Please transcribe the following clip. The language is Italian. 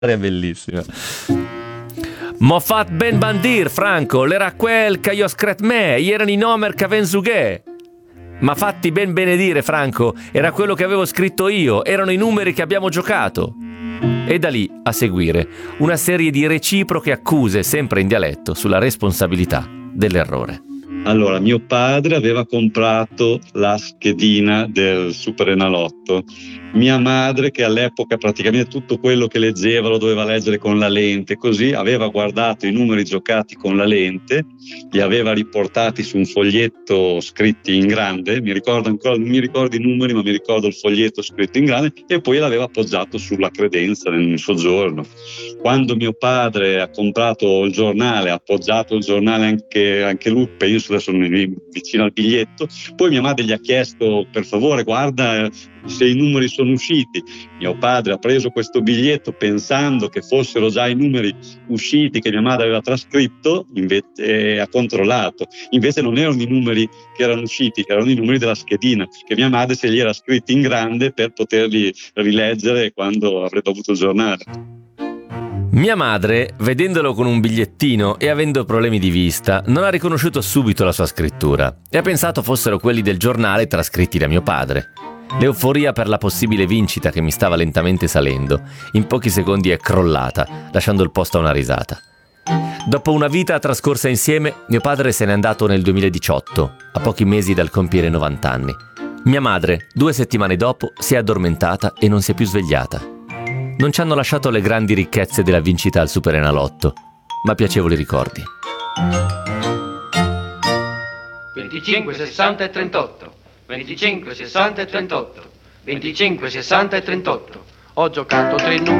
È bellissima. M'ho fat ben bandir, Franco, l'era quel che io scret me, erano i nomer che aven sughe. Ma fatti ben benedire, Franco, era quello che avevo scritto io, erano i numeri che abbiamo giocato. E da lì, a seguire, una serie di reciproche accuse, sempre in dialetto, sulla responsabilità dell'errore. Allora, mio padre aveva comprato la schedina del Super Enalotto. Mia madre, che all'epoca praticamente tutto quello che leggeva lo doveva leggere con la lente, così aveva guardato i numeri giocati con la lente, li aveva riportati su un foglietto scritti in grande, mi ricordo ancora, non mi ricordo i numeri, ma mi ricordo il foglietto scritto in grande, e poi l'aveva appoggiato sulla credenza nel soggiorno. Quando mio padre ha comprato il giornale, ha appoggiato il giornale anche lui, penso adesso vicino al biglietto, poi mia madre gli ha chiesto: per favore guarda se i numeri sono usciti. Mio padre ha preso questo biglietto pensando che fossero già i numeri usciti che mia madre aveva trascritto, invece ha controllato, invece non erano i numeri che erano usciti, erano i numeri della schedina che mia madre se li era scritti in grande per poterli rileggere quando avrebbe avuto il giornale. Mia madre, vedendolo con un bigliettino e avendo problemi di vista, non ha riconosciuto subito la sua scrittura e ha pensato fossero quelli del giornale trascritti da mio padre. L'euforia per la possibile vincita che mi stava lentamente salendo, in pochi secondi è crollata, lasciando il posto a una risata. Dopo una vita trascorsa insieme, mio padre se n'è andato nel 2018, a pochi mesi dal compiere 90 anni. Mia madre, 2 settimane dopo, si è addormentata e non si è più svegliata. Non ci hanno lasciato le grandi ricchezze della vincita al Super Enalotto, ma piacevoli ricordi. 25, 60 e 38. 25, 60 e 38. 25, 60 e 38. Ho giocato 3 numeri.